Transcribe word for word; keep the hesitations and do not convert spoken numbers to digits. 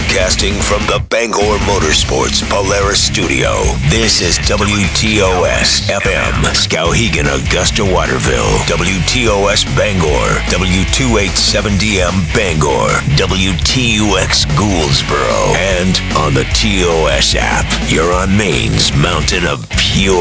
Broadcasting from the Bangor Motorsports Polaris Studio. This is W T O S F M, Skowhegan, Augusta, Waterville. W T O S Bangor, W two eighty-seven D M Bangor, W T U X Gouldsboro, and on the T O S app. You're on Maine's mountain of pure